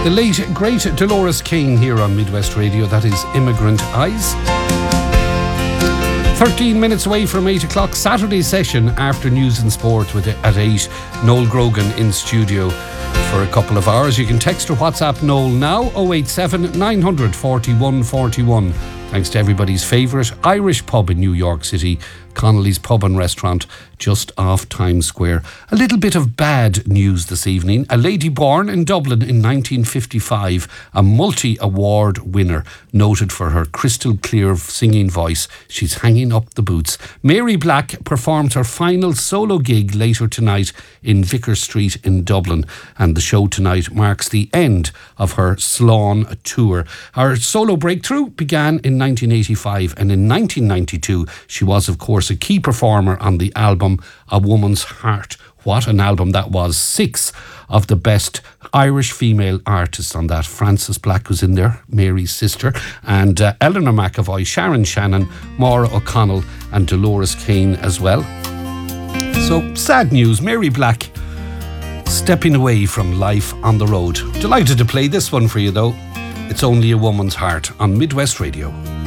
The late, great Dolores King here on Midwest Radio. That is Immigrant Eyes. 13 minutes away from 8 o'clock, Saturday session after news and sport at 8. Noel Grogan in studio for a couple of hours. You can text or WhatsApp Noel now, 087 900 41 41. Thanks to everybody's favourite Irish pub in New York City, Connolly's Pub and Restaurant, just off Times Square. A little bit of bad news this evening. A lady born in Dublin in 1955, a multi-award winner, noted for her crystal clear singing voice. She's hanging up the boots. Mary Black performed her final solo gig later tonight in Vicar Street in Dublin, and the show tonight marks the end of her Slán tour. Her solo breakthrough began in 1985, and in 1992 she was, of course, a key performer on the album A Woman's Heart. What an album that was. 6 of the best Irish female artists on that. Frances Black was in there, Mary's sister, and Eleanor McAvoy, Sharon Shannon, Maura O'Connell and Dolores Kane as well. So, sad news. Mary Black stepping away from life on the road. Delighted to play this one for you though. It's Only a Woman's Heart on Midwest Radio.